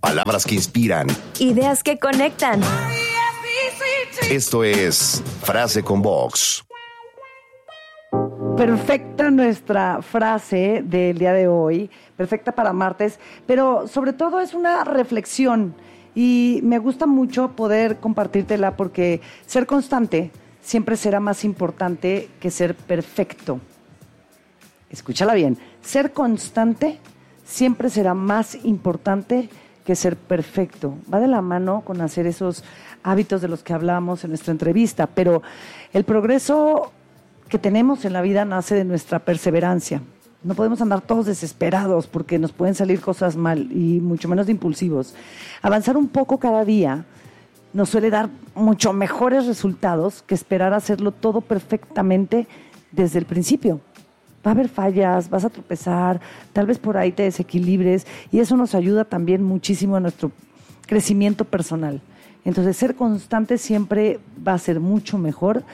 Palabras que inspiran. Ideas que conectan. Esto es Frase con Vox. Perfecta nuestra frase del día de hoy, perfecta para martes, pero sobre todo es una reflexión y me gusta mucho poder compartírtela porque ser constante siempre será más importante que ser perfecto. Escúchala bien, ser constante siempre será más importante que ser perfecto. Va de la mano con hacer esos hábitos de los que hablábamos en nuestra entrevista, pero el progreso que tenemos en la vida nace de nuestra perseverancia. No podemos andar todos desesperados porque nos pueden salir cosas mal y mucho menos de impulsivos. Avanzar un poco cada día nos suele dar mucho mejores resultados que esperar hacerlo todo perfectamente desde el principio. Va a haber fallas, vas a tropezar, tal vez por ahí te desequilibres y eso nos ayuda también muchísimo a nuestro crecimiento personal. Entonces, ser constante siempre va a ser mucho mejor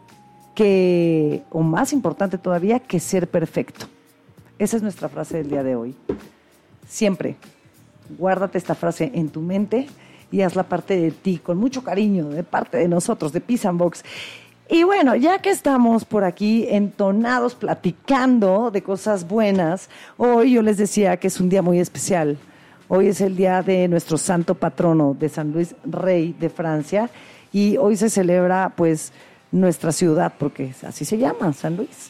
que, o más importante todavía, que ser perfecto. Esa es nuestra frase del día de hoy. Siempre guárdate esta frase en tu mente y hazla parte de ti, con mucho cariño, de parte de nosotros, de Peace and Box. Y bueno, ya que estamos por aquí entonados, platicando de cosas buenas, hoy yo les decía que es un día muy especial. Hoy es el día de nuestro santo patrono, de San Luis, rey de Francia, y hoy se celebra, pues, nuestra ciudad, porque así se llama, San Luis.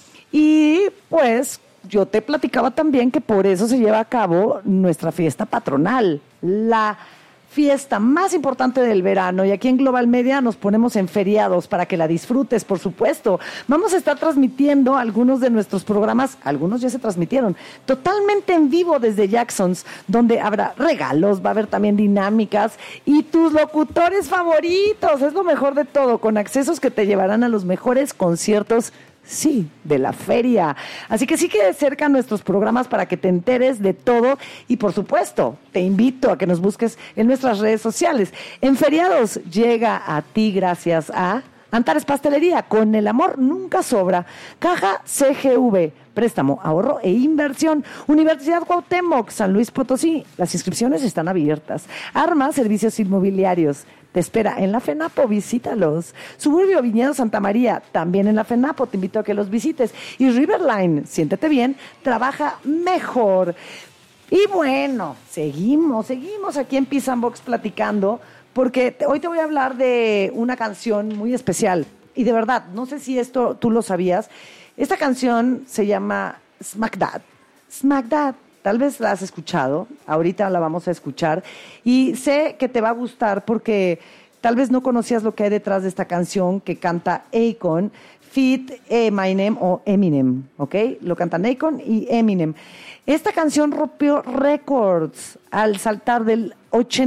Y, pues, yo te platicaba también que por eso se lleva a cabo nuestra fiesta patronal, la fiesta más importante del verano, y aquí en Global Media nos ponemos en feriados para que la disfrutes, por supuesto. Vamos a estar transmitiendo algunos de nuestros programas, algunos ya se transmitieron, totalmente en vivo desde Jackson's, donde habrá regalos, va a haber también dinámicas y tus locutores favoritos, es lo mejor de todo, con accesos que te llevarán a los mejores conciertos, sí, de la feria. Así que sí que de cerca nuestros programas para que te enteres de todo y por supuesto te invito a que nos busques en nuestras redes sociales. En feriados llega a ti gracias a Antares Pastelería, con el amor nunca sobra. Caja CGV, préstamo, ahorro e inversión. Universidad Cuauhtémoc, San Luis Potosí, las inscripciones están abiertas. Arma Servicios Inmobiliarios, te espera en la FENAPO, visítalos. Suburbio Viñedo Santa María, también en la FENAPO, te invito a que los visites. Y Riverline, siéntete bien, trabaja mejor. Y bueno, seguimos aquí en Peace and Box platicando, porque hoy te voy a hablar de una canción muy especial. Y de verdad, no sé si esto tú lo sabías, esta canción se llama Smack That. Smack That. Tal vez la has escuchado, ahorita la vamos a escuchar y sé que te va a gustar porque tal vez no conocías lo que hay detrás de esta canción que canta Akon, feat. Eminem o Eminem, ¿ok? Lo cantan Akon y Eminem. Esta canción rompió récords al saltar del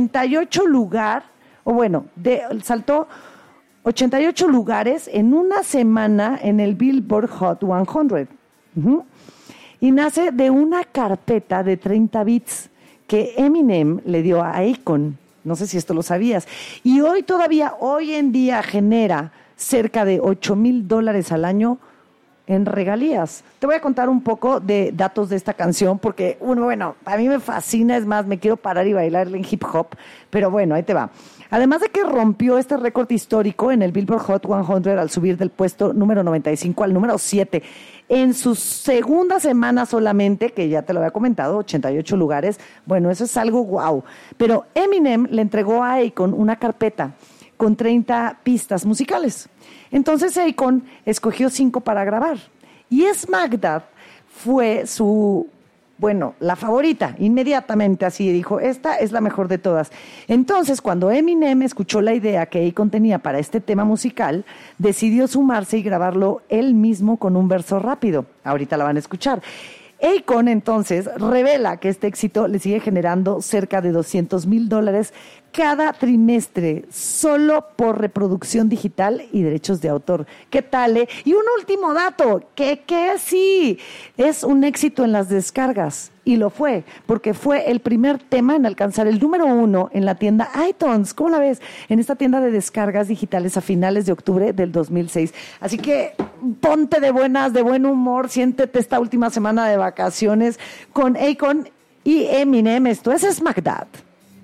88 lugar, o bueno, saltó 88 lugares en una semana en el Billboard Hot 100. Uh-huh. Y nace de una carpeta de 30 bits que Eminem le dio a Akon. No sé si esto lo sabías. Y hoy en día genera cerca de $8,000 al año en regalías. Te voy a contar un poco de datos de esta canción porque, a mí me fascina, es más, me quiero parar y bailarle en hip hop, pero bueno, ahí te va. Además de que rompió este récord histórico en el Billboard Hot 100 al subir del puesto número 95 al número 7, en su segunda semana solamente, que ya te lo había comentado, 88 lugares, bueno, eso es algo guau. Pero Eminem le entregó a Akon una carpeta con 30 pistas musicales. Entonces Akon escogió 5 para grabar. Y Smack That fue la favorita, inmediatamente así dijo, esta es la mejor de todas. Entonces, cuando Eminem escuchó la idea que Akon tenía para este tema musical, decidió sumarse y grabarlo él mismo con un verso rápido. Ahorita la van a escuchar. Akon entonces revela que este éxito le sigue generando cerca de $200,000 cada trimestre, solo por reproducción digital y derechos de autor. ¿Qué tal, Y un último dato, que sí, es un éxito en las descargas. Y lo fue, porque fue el primer tema en alcanzar el número 1 en la tienda iTunes. ¿Cómo la ves? En esta tienda de descargas digitales a finales de octubre del 2006. Así que ponte de buenas, de buen humor, siéntete esta última semana de vacaciones con Akon y Eminem. Esto es Smack That.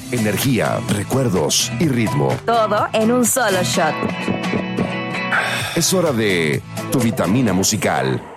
Energía, recuerdos y ritmo. Todo en un solo shot. Es hora de tu vitamina musical.